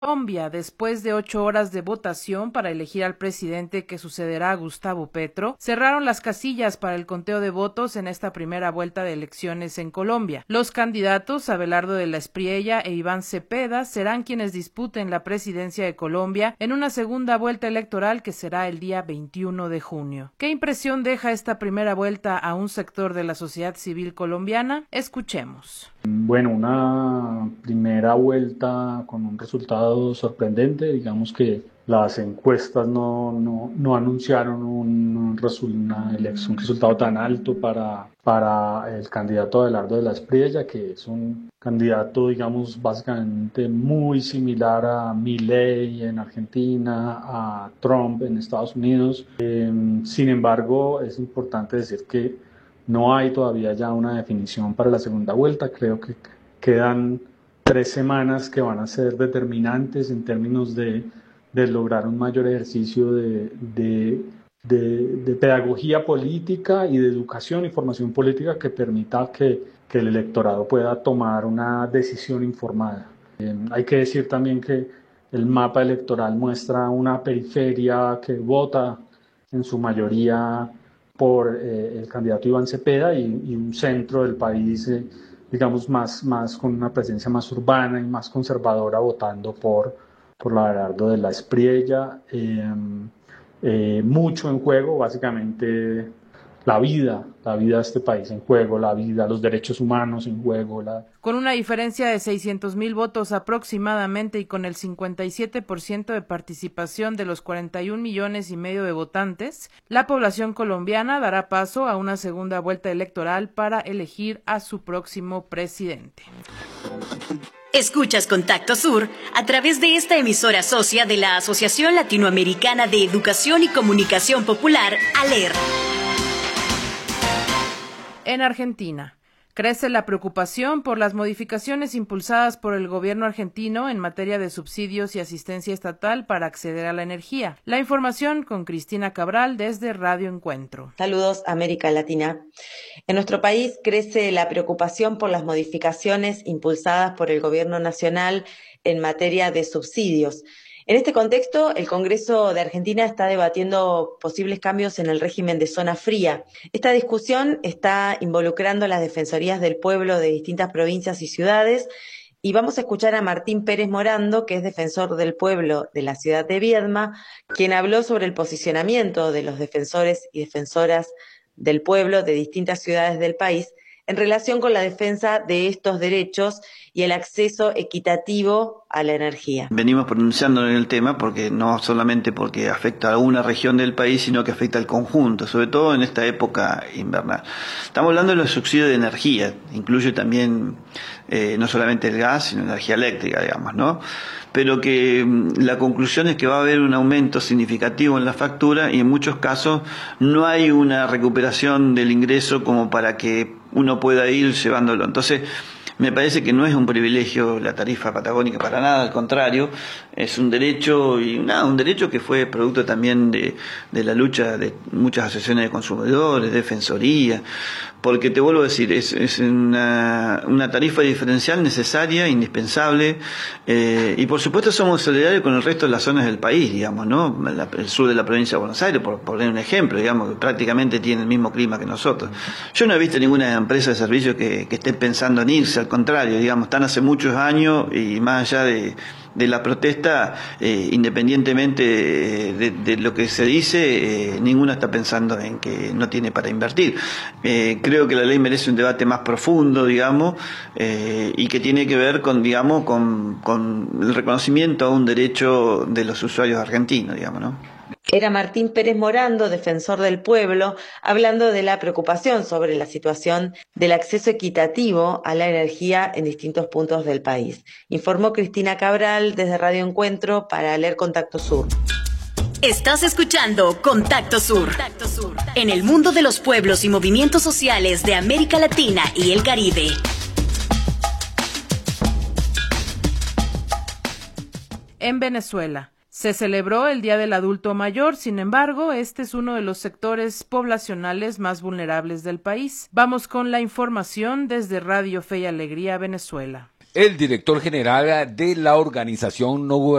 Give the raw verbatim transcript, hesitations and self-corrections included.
Colombia, después de ocho horas de votación para elegir al presidente que sucederá a Gustavo Petro, cerraron las casillas para el conteo de votos en esta primera vuelta de elecciones en Colombia. Los candidatos Abelardo de la Espriella e Iván Cepeda serán quienes disputen la presidencia de Colombia en una segunda vuelta electoral que será el día veintiuno de junio. ¿Qué impresión deja esta primera vuelta a un sector de la sociedad civil colombiana? Escuchemos. Bueno, una primera vuelta con un resultado sorprendente. Digamos que las encuestas no, no, no anunciaron un, resu- una elección, un resultado tan alto para, para el candidato Abelardo de la Espriella, que es un candidato, digamos, básicamente muy similar a Milei en Argentina, a Trump en Estados Unidos. Eh, sin embargo, es importante decir que no hay todavía ya una definición para la segunda vuelta. Creo que quedan tres semanas que van a ser determinantes en términos de, de lograr un mayor ejercicio de, de, de, de pedagogía política y de educación y formación política que permita que, que el electorado pueda tomar una decisión informada. Eh, hay que decir también que el mapa electoral muestra una periferia que vota en su mayoría por eh, el candidato Iván Cepeda y, y un centro del país, eh, digamos, más, más con una presencia más urbana y más conservadora votando por, por la Abelardo de la Espriella. Eh, eh, mucho en juego, básicamente la vida, la vida de este país en juego, la vida, los derechos humanos en juego. La... Con una diferencia de seiscientos mil votos aproximadamente y con el cincuenta y siete por ciento de participación de los cuarenta y un millones y medio de votantes, la población colombiana dará paso a una segunda vuelta electoral para elegir a su próximo presidente. Escuchas Contacto Sur a través de esta emisora socia de la Asociación Latinoamericana de Educación y Comunicación Popular, ALER. En Argentina, crece la preocupación por las modificaciones impulsadas por el gobierno argentino en materia de subsidios y asistencia estatal para acceder a la energía. La información con Cristina Cabral desde Radio Encuentro. Saludos, América Latina. En nuestro país crece la preocupación por las modificaciones impulsadas por el gobierno nacional en materia de subsidios. En este contexto, el Congreso de Argentina está debatiendo posibles cambios en el régimen de zona fría. Esta discusión está involucrando a las defensorías del pueblo de distintas provincias y ciudades y vamos a escuchar a Martín Pérez Morando, que es defensor del pueblo de la ciudad de Viedma, quien habló sobre el posicionamiento de los defensores y defensoras del pueblo de distintas ciudades del país en relación con la defensa de estos derechos y el acceso equitativo a la energía. Venimos pronunciando en el tema porque no solamente porque afecta a una región del país, sino que afecta al conjunto, sobre todo en esta época invernal. Estamos hablando de los subsidios de energía, incluye también eh, no solamente el gas, sino energía eléctrica, digamos, ¿no? Pero que la conclusión es que va a haber un aumento significativo en la factura y en muchos casos no hay una recuperación del ingreso como para que uno pueda ir llevándolo. Entonces, me parece que no es un privilegio la tarifa patagónica para nada, al contrario, es un derecho y nada, un derecho que fue producto también de, de la lucha de muchas asociaciones de consumidores, defensoría, porque te vuelvo a decir, es, es una, una tarifa diferencial necesaria, indispensable, eh, y por supuesto somos solidarios con el resto de las zonas del país, digamos, ¿no? La, el sur de la provincia de Buenos Aires, por, por poner un ejemplo, digamos, que prácticamente tiene el mismo clima que nosotros. Yo no he visto ninguna empresa de servicio que, que esté pensando en irse, al contrario, digamos, están hace muchos años y más allá de de la protesta, eh, independientemente de, de lo que se dice, eh, ninguno está pensando en que no tiene para invertir. Eh, creo que la ley merece un debate más profundo, digamos, eh, y que tiene que ver con, digamos, con, con el reconocimiento a un derecho de los usuarios argentinos, digamos, ¿no? Era Martín Pérez Morando, defensor del pueblo, hablando de la preocupación sobre la situación del acceso equitativo a la energía en distintos puntos del país. Informó Cristina Cabral desde Radio Encuentro para Leer Contacto Sur. Estás escuchando Contacto Sur. Contacto Sur, en el mundo de los pueblos y movimientos sociales de América Latina y el Caribe. En Venezuela se celebró el Día del Adulto Mayor, sin embargo, este es uno de los sectores poblacionales más vulnerables del país. Vamos con la información desde Radio Fe y Alegría, Venezuela. El director general de la organización no gubernamental